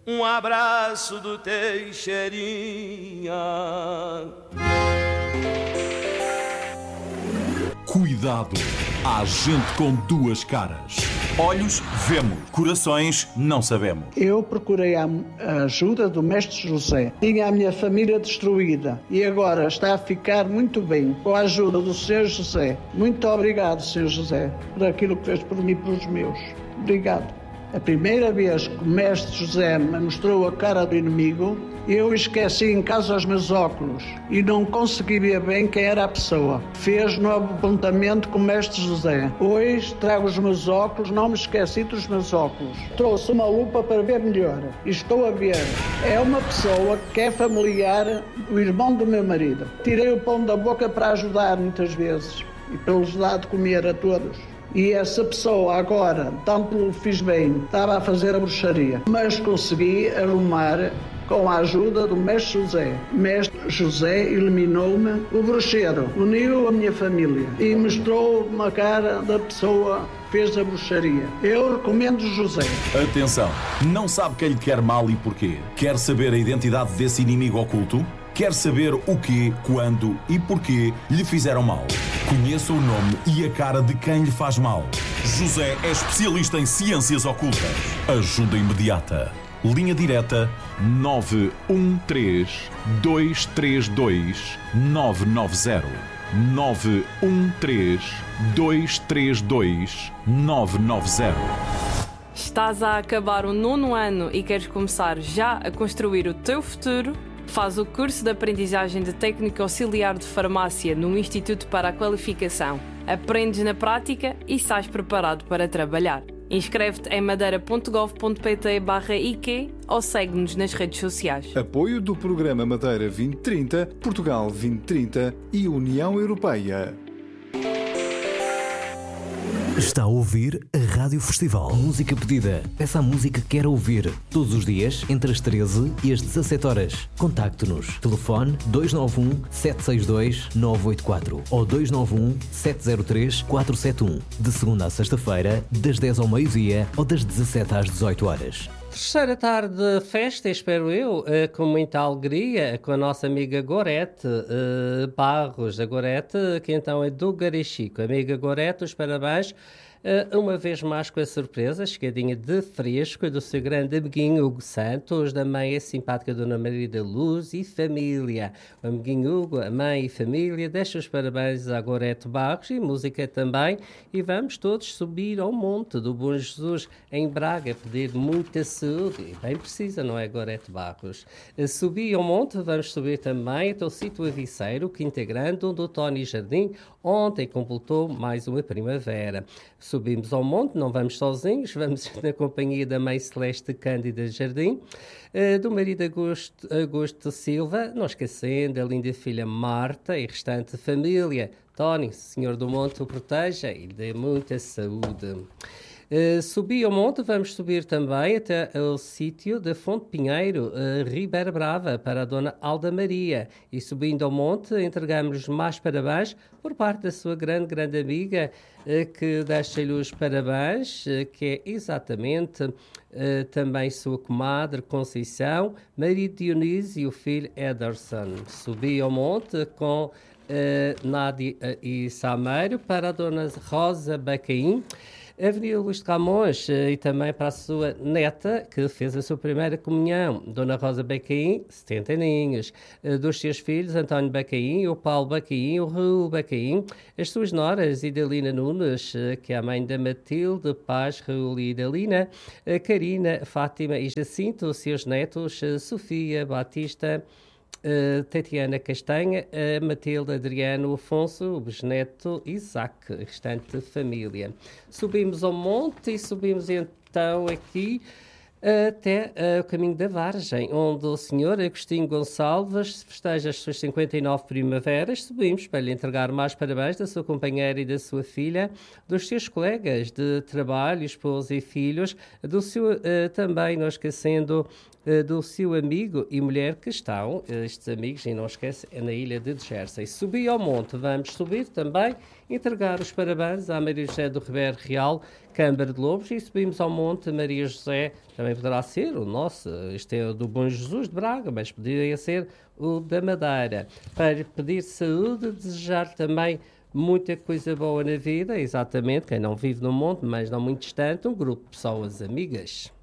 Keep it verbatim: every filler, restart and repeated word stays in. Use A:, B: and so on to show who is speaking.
A: um abraço do Teixeirinha.
B: Cuidado, há gente com duas caras. Olhos, vemos. Corações, não sabemos.
C: Eu procurei a ajuda do Mestre José. Tinha a minha família destruída e agora está a ficar muito bem com a ajuda do senhor José. Muito obrigado, senhor José, por aquilo que fez por mim e pelos meus. Obrigado. A primeira vez que o Mestre José me mostrou a cara do inimigo, eu esqueci em casa os meus óculos e não consegui ver bem quem era a pessoa. Fez novo apontamento com o Mestre José. Hoje trago os meus óculos, não me esqueci dos meus óculos. Trouxe uma lupa para ver melhor e estou a ver. É uma pessoa que é familiar do irmão do meu marido. Tirei o pão da boca para ajudar muitas vezes e para lhes dar de comer a todos. E essa pessoa agora, tanto lhe fiz bem, estava a fazer a bruxaria, mas consegui arrumar com a ajuda do Mestre José. Mestre José eliminou-me o bruxeiro, uniu a minha família e mostrou uma cara da pessoa que fez a bruxaria. Eu recomendo José.
B: Atenção, não sabe quem lhe quer mal e porquê? Quer saber a identidade desse inimigo oculto? Quer saber o quê, quando e porquê lhe fizeram mal? Conheça o nome e a cara de quem lhe faz mal. José é especialista em ciências ocultas. Ajuda imediata. Linha direta nove um três, dois três dois, nove nove zero. nove um três, dois três dois, nove nove zero.
D: Estás a acabar o nono ano e queres começar já a construir o teu futuro? Faz o curso de aprendizagem de técnico auxiliar de farmácia no Instituto para a Qualificação. Aprendes na prática e sais preparado para trabalhar. Inscreve-te em madeira ponto gov ponto pt barra I Q ou segue-nos nas redes sociais.
E: Apoio do Programa Madeira vinte trinta, Portugal vinte trinta e União Europeia.
F: Está a ouvir a Rádio Festival. Música pedida. Peça a música que quer ouvir. Todos os dias, entre as treze e as dezassete horas. Contacte-nos. Telefone dois nove um, sete seis dois, nove oito quatro ou dois nove um, sete zero três, quatro sete um. De segunda a sexta-feira, das dez ao meio-dia ou das dezassete às dezoito horas.
G: Terceira tarde de festa, espero eu, com muita alegria, com a nossa amiga Gorete uh, Barros, a Gorete, que então é do Garichico. Amiga Gorete, os parabéns. Uh, uma vez mais com a surpresa, chegadinha de fresco do seu grande amiguinho Hugo Santos, da mãe a simpática Dona Maria da Luz e família. O amiguinho Hugo, a mãe e família, deixa os parabéns a Gorete Barros e música também. E vamos todos subir ao monte do Bom Jesus em Braga, pedir muita saúde. E bem precisa, não é, Gorete Barros? Uh, subir ao monte, vamos subir também até o sítio Aviceiro, Quinta Grande, onde o Tony Jardim ontem completou mais uma primavera. Subimos ao monte, não vamos sozinhos, vamos na companhia da mãe Celeste Cândida Jardim, uh, do marido Augusto, Augusto Silva, não esquecendo a linda filha Marta e restante família. Tony, Senhor do Monte, o proteja e lhe dê muita saúde. Uh, subi ao monte, vamos subir também até o sítio da Fonte Pinheiro, uh, Ribeira Brava, para a Dona Alda Maria. E subindo ao monte, entregamos mais parabéns por parte da sua grande, grande amiga, uh, que deixa-lhe os parabéns, uh, que é exatamente uh, também sua comadre Conceição, marido Dionísio e o filho Ederson. Subi ao monte com uh, Nádia uh, e Sameiro para a Dona Rosa Bacaim, Avenida Luís de Camões, e também para a sua neta, que fez a sua primeira comunhão, Dona Rosa Bacaim, setenta aninhos, dos seus filhos, António Bacaim, o Paulo Bacaim, o Raul Bacaim, as suas noras, Idalina Nunes, que é a mãe da Matilde, Paz, Raul e Idalina, Karina, Fátima e Jacinto, os seus netos, Sofia, Batista, Uh, Tatiana Castanha, uh, Matilde, Adriano, Afonso, o bisneto Isaac, restante família. Subimos ao monte e subimos então aqui uh, até uh, o caminho da Vargem, onde o senhor Agostinho Gonçalves festeja as suas cinquenta e nove primaveras. Subimos para lhe entregar mais parabéns da sua companheira e da sua filha, dos seus colegas de trabalho, esposa e filhos, do seu, uh, também não esquecendo do seu amigo e mulher que estão, estes amigos, e não esquece, é na ilha de Jersey. Subi ao monte, vamos subir também, entregar os parabéns à Maria José do Ribeiro Real, Câmara de Lobos e subimos ao Monte Maria José, também poderá ser o nosso, este é o do Bom Jesus de Braga, mas poderia ser o da Madeira, para pedir saúde, desejar também muita coisa boa na vida, exatamente, quem não vive no monte, mas não muito distante, um grupo de pessoas amigas.